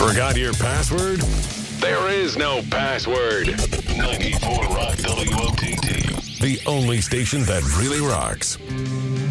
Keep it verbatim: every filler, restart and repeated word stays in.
Forgot your password? There is no password. ninety-four Rock W O T T. The only station that really rocks.